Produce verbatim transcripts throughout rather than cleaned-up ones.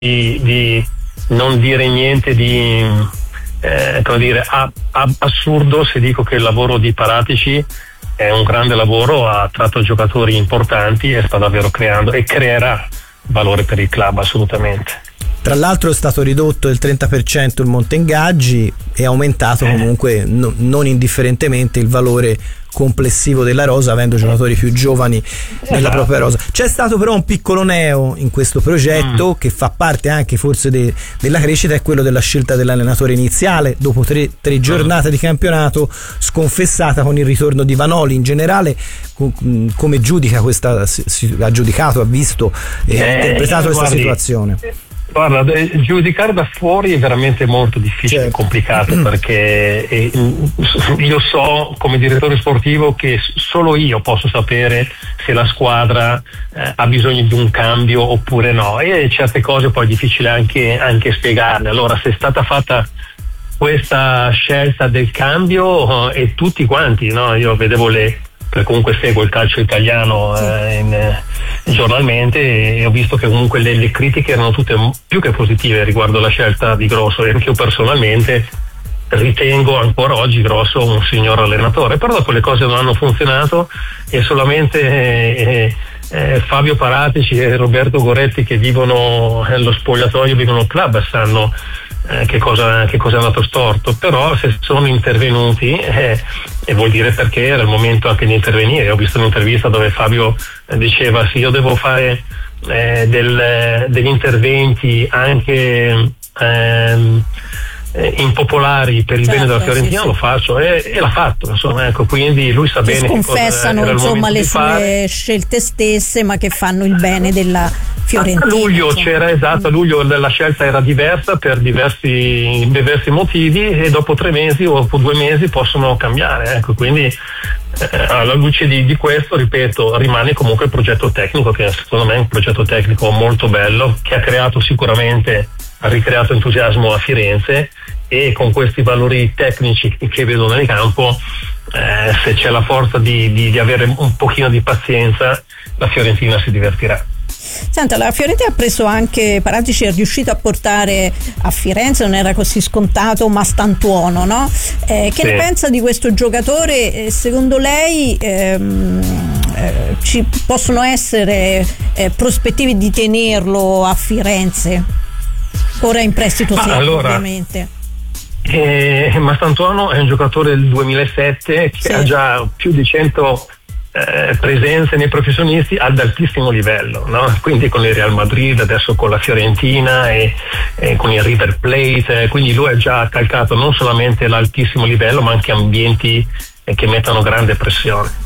di, di non dire niente di eh, come dire a, a, assurdo se dico che il lavoro di Paratici è un grande lavoro, ha tratto giocatori importanti e sta davvero creando e creerà valore per il club, assolutamente. Tra l'altro è stato ridotto del trenta per cento il monte ingaggi e aumentato comunque no, non indifferentemente il valore complessivo della rosa, avendo giocatori più giovani nella propria rosa. C'è stato però un piccolo neo in questo progetto mm. che fa parte anche forse de, della crescita, è quello della scelta dell'allenatore iniziale dopo tre, tre giornate mm. di campionato, sconfessata con il ritorno di Vanoli. In generale com, come giudica questa, ha giudicato, ha visto e eh, ha interpretato questa guardi, situazione? Guarda, giudicare da fuori è veramente molto difficile e certo. complicato, perché eh, io so come direttore sportivo che solo io posso sapere se la squadra eh, ha bisogno di un cambio oppure no, e certe cose poi è difficile anche, anche spiegarle. Allora, se è stata fatta questa scelta del cambio eh, e tutti quanti, no? Io vedevo le perché comunque seguo il calcio italiano sì. eh, in, eh, giornalmente, e ho visto che comunque le, le critiche erano tutte più che positive riguardo la scelta di Grosso, e anche io personalmente ritengo ancora oggi Grosso un signor allenatore, però dopo le cose non hanno funzionato e solamente eh, eh, Fabio Paratici e Roberto Goretti, che vivono eh, lo spogliatoio, vivono il club, sanno Eh, che cosa che cosa è andato storto. Però se sono intervenuti eh, e vuol dire perché era il momento anche di intervenire. Ho visto un'intervista dove Fabio eh, diceva sì, io devo fare eh, del, degli interventi anche ehm, eh, impopolari per il certo, bene della Fiorentina, sì, sì. lo faccio e, e l'ha fatto, insomma, ecco, quindi lui sa che bene sconfessano che cosa insomma le sue fare. scelte stesse, ma che fanno il bene della Fiorentina. A luglio insomma. c'era esatto, a luglio la scelta era diversa per diversi, diversi motivi, e dopo tre mesi o dopo due mesi possono cambiare, ecco, quindi eh, alla luce di, di questo, ripeto, rimane comunque il progetto tecnico, che secondo me è un progetto tecnico molto bello, che ha creato sicuramente, ha ricreato entusiasmo a Firenze, e con questi valori tecnici che vedo nel campo, eh, se c'è la forza di, di, di avere un pochino di pazienza, la Fiorentina si divertirà. Senta, la Fiorentina ha preso anche, Paratici è riuscito a portare a Firenze, non era così scontato, Mastantuono, no? Eh, che sì. ne pensa di questo giocatore? Secondo lei ehm, eh, ci possono essere eh, prospettive di tenerlo a Firenze? Ora in prestito ah, sì, allora, ovviamente. Eh, Mastantuono è un giocatore del duemilasette che sì. ha già più di cento eh, presenze nei professionisti ad altissimo livello, no? Quindi con il Real Madrid, adesso con la Fiorentina e, e con il River Plate, eh, quindi lui ha già calcato non solamente l'altissimo livello, ma anche ambienti eh, che mettono grande pressione.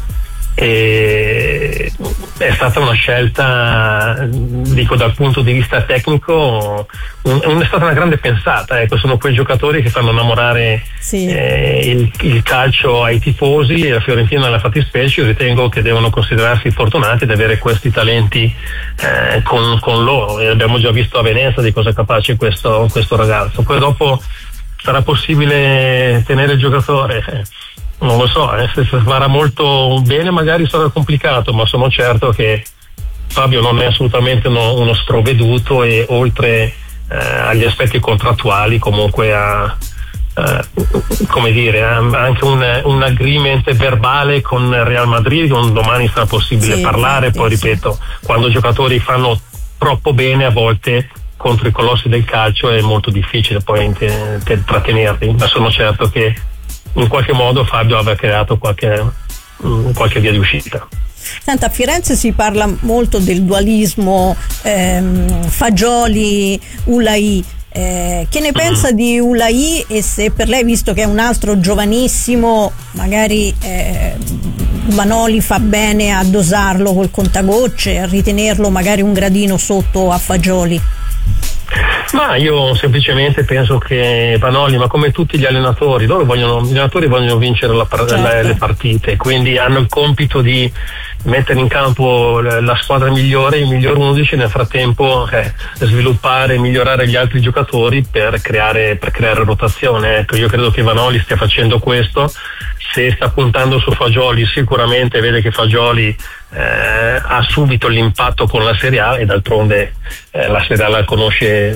E è stata una scelta, dico, dal punto di vista tecnico, un, è stata una grande pensata, ecco, sono quei giocatori che fanno innamorare sì. eh, il, il calcio ai tifosi, e la Fiorentina nella fattispecie. Io ritengo che devono considerarsi fortunati ad avere questi talenti eh, con, con loro, e abbiamo già visto a Venezia di cosa è capace questo, questo ragazzo. Poi dopo sarà possibile tenere il giocatore? Eh, non lo so, eh, se farà molto bene magari sarà complicato, ma sono certo che Fabio non è assolutamente uno, uno sprovveduto, e oltre eh, agli aspetti contrattuali comunque ha eh, come dire, ha anche un, un agreement verbale con Real Madrid, con domani sarà possibile sì, parlare, infatti, poi ripeto, sì. quando i giocatori fanno troppo bene a volte contro i colossi del calcio è molto difficile poi te, te, trattenerli, ma sono certo che in qualche modo Fabio avrà creato qualche, qualche via di uscita. Senta, a Firenze si parla molto del dualismo ehm, Fagioli-Ulai. Eh, che ne pensa mm. di Ulai, e se per lei, visto che è un altro giovanissimo, magari eh, Vanoli fa bene a dosarlo col contagocce, a ritenerlo magari un gradino sotto a Fagioli? Ma io semplicemente penso che Vanoli, ma come tutti gli allenatori, loro vogliono, gli allenatori vogliono vincere la, certo. le, le partite, quindi hanno il compito di mettere in campo la squadra migliore, il miglior undici, nel frattempo eh, sviluppare e migliorare gli altri giocatori per creare, per creare rotazione. Ecco, io credo che Vanoli stia facendo questo. se sta puntando su Fagioli sicuramente vede che Fagioli eh, ha subito l'impatto con la Serie A e d'altronde eh, la Serie A la conosce